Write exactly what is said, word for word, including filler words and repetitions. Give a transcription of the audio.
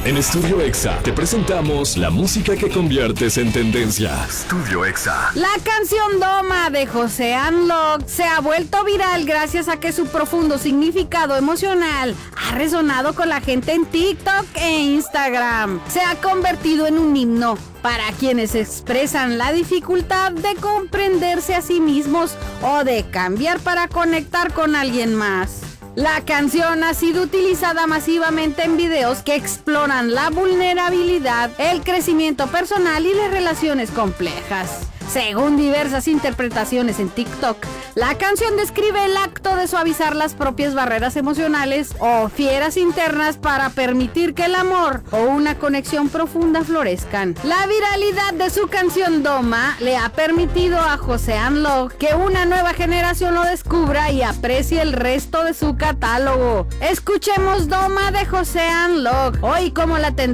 En Estudio Exa te presentamos la música que conviertes en tendencia. Estudio Exa. La canción Doma de José Unlocked se ha vuelto viral gracias a que su profundo significado emocional ha resonado con la gente en TikTok e Instagram. Se ha convertido en un himno para quienes expresan la dificultad de comprenderse a sí mismos o de cambiar para conectar con alguien más. La canción ha sido utilizada masivamente en videos que exploran la vulnerabilidad, el crecimiento personal y las relaciones complejas. Según diversas interpretaciones en TikTok, la canción describe el acto de suavizar las propias barreras emocionales o fieras internas para permitir que el amor o una conexión profunda florezcan. La viralidad de su canción Doma le ha permitido a José Unlocked que una nueva generación lo descubra y aprecie el resto de su catálogo. Escuchemos Doma de José Unlocked, hoy como la tendencia.